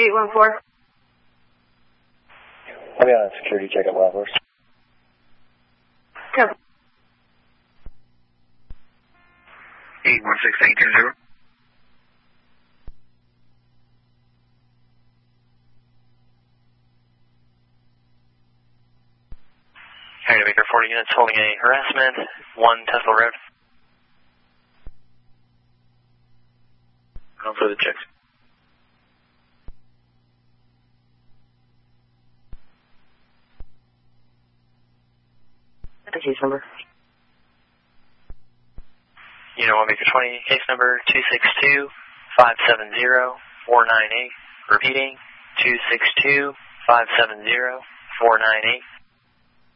814. I'll be on a security check at Wild Horse. Go. 816820. Area Baker 40 units holding a harassment, 1 Tesla Road. On for the checks. The case number. Unit 1 Baker 20, case number 262-570-498. Repeating, 262-570-498.